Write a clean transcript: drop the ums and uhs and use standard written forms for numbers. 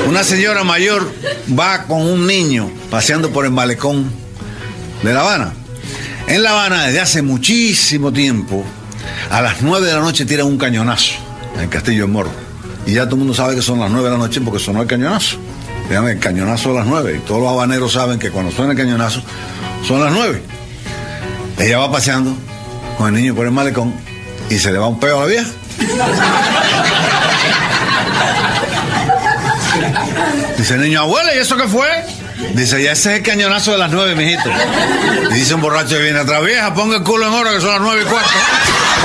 Una señora mayor va con un niño paseando por el malecón de La Habana. En La Habana, desde hace muchísimo tiempo, a las 9 de la noche tiran un cañonazo en el Castillo del Morro. Y ya todo el mundo sabe que son las 9 de la noche porque sonó el cañonazo. Dígame, el cañonazo a las 9. Y todos los habaneros saben que cuando suena el cañonazo, son las 9. Ella va paseando con el niño por el malecón y se le va un peo a la vieja. Dice el niño, abuela, ¿y eso qué fue? Dice, ya ese es el cañonazo de las 9, mijito. Y dice un borracho que viene atrás, vieja, ponga el culo en hora que son las 9:15.